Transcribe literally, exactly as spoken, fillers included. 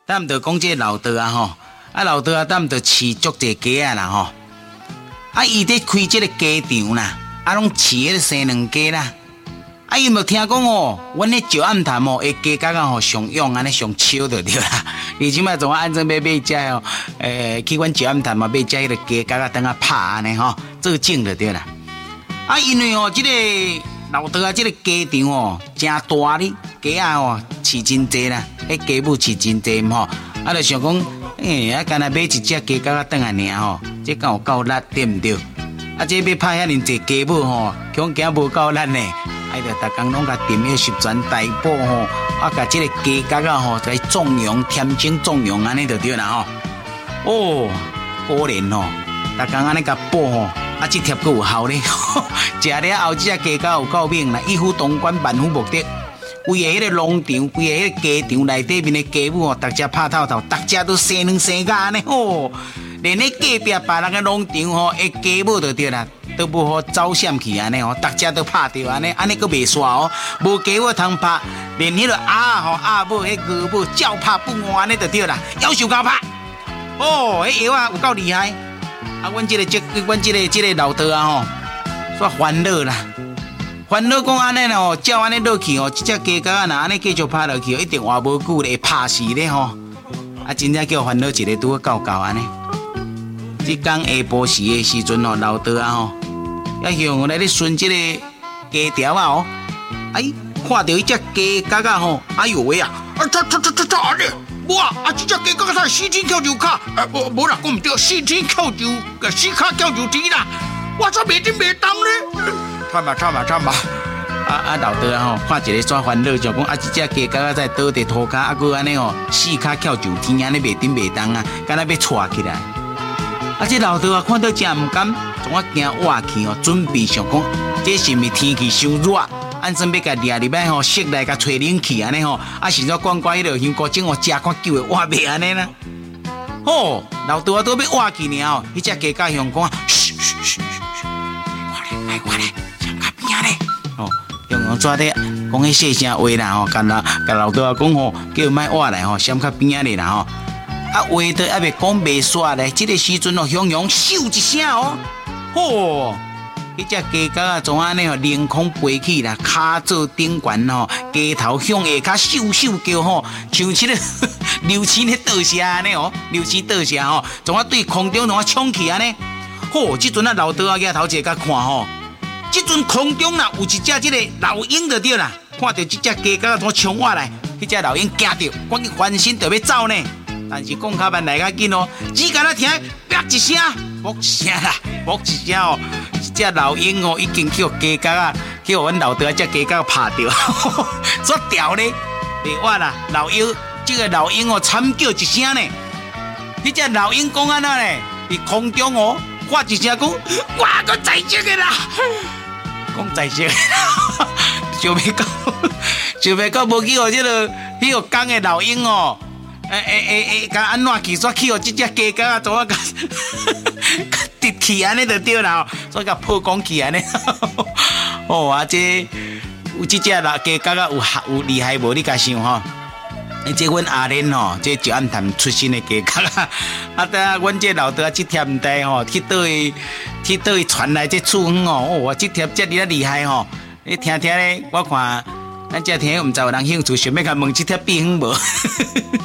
咱们就讲这老道啊吼，啊老道啊，咱们就饲足济鸡啊啦吼，啊伊在开这个鸡场啦，啊拢饲迄个生卵鸡啦，啊伊有听讲哦，阮迄石暗潭哦，迄鸡价啊吼上勇安尼上笑就对啦。你即摆从安怎要买只哦，诶、欸，去阮石暗潭嘛买只迄个鸡价啊，等下拍安尼吼，做整就对啦。啊，因为哦，即、这个老道啊，即、这个鸡场哦，真大哩，鸡啊哦饲真济啦，迄鸡母饲真济吼，啊，就想讲，诶、欸，啊，干那买一只鸡价啊，等下尔吼，这敢有够力对毋对？啊，这要拍遐尼济鸡母吼，恐惊无够力呢，啊，就逐工拢甲订迄十全大补吼，啊，甲即个鸡价啊吼，来纵容、添精纵容安尼就对啦吼。哦，果然吼，逐工安尼甲补吼。啊，这贴佫有效咧，食了后，这只鸡脚有够猛啦！一夫当关，万夫莫敌。规个迄个农场，规个迄个鸡场内底面的鸡母哦，逐只拍透透，逐只都生卵生甲呢吼。连咧隔壁别人个农场吼，个鸡母就对啦，都无好走闪去安尼吼，逐只都拍着安尼，安尼佫袂煞哦，无鸡母通拍，连迄个鸭吼鸭母、迄鹅母照拍不换安尼就对啦，夭寿够拍。哦，迄药啊有够厉害。啊，阮即、这个即，阮即、这个即、这个老道啊吼，煞烦恼啦，烦恼讲安尼吼，照安尼落去吼，即只鸡脚啊，若安尼继续拍落去，一定活无久咧，会拍死咧吼。啊，真正叫烦恼一个拄啊够够安尼。即天下晡时的时阵吼，老道啊吼，要向来咧顺即个鸡条啊吼，哎，看到迄只鸡脚啊吼，哎呦喂啊，啊，擦擦擦擦擦安尼。无啊！啊，这只鸡脚才四天翘就卡，啊无无啦，讲唔对，四天翘就个四卡翘就甜啦。我怎袂真袂当呢？惨吧惨吧惨吧！啊啊老道啊吼，看一个煞烦恼，就讲啊，这只鸡脚在倒伫涂骹，啊，佮安尼吼，四卡翘就甜，安尼袂顶袂当啊，敢若要窜起来。啊，这老道啊，看到真唔甘，从我惊活去哦，准备想讲，这是毋是天气伤热？安怎要甲掠入来吼，室内甲吹冷气安尼吼，啊是说管管迄落香菇整哦，食看久会活袂安尼啦。吼，老道啊都要活去呢吼，迄只鸡甲香讲啊，嘘嘘嘘嘘嘘，我咧，来我咧，上较边咧。哦，用用纸咧讲迄细声话啦吼，甲老甲老道啊讲吼，叫伊莫活来吼，闪较边咧啦吼。啊话都还袂讲袂煞咧，即个时阵哦，雄雄咻一声哦，吼。迄只鸡脚啊，从安尼吼凌空飞起啦，骹做顶悬吼，鸡头向下骹咻咻叫吼，像即个流星咧倒射安尼哦，流星倒射吼，从啊对空中从啊冲起安尼，吼，即阵啊老道啊举头一个看吼，即阵空中啦有一只即个老鹰就对啦，看到即只鸡脚啊从冲过来，迄只老鹰惊到，赶紧翻身就要走呢，但是讲较慢来较紧哦，只敢若听啪一声，啵一声啦，啵一声哦。只老鹰哦，已经去互鸡脚啊，去互阮老道啊，只鸡脚拍着，煞掉咧，袂活啦。老鹰，这个老鹰哦，惨叫一声呢。迄只老鹰讲安那咧，伫空中哦，发一声讲，我搁在这个啦，讲在这个，想袂到，想袂到，无去互这个，迄个讲的老鹰哦。诶诶诶诶，甲安怎去？煞去互即只鸡脚啊，怎啊甲跌去安尼就对啦，所以甲破光去安尼。哦啊，这有即只啦鸡脚啊，有有厉害无？你甲想吼？这阮阿莲吼，这石暗潭出身的鸡脚啊，啊，等下阮这老道啊，这贴唔知吼，去倒去去倒去传来这处方哦，哦，这贴这哩厉害吼，你听听咧，我看咱这听，唔知有人兴趣，想要甲问这贴秘方无？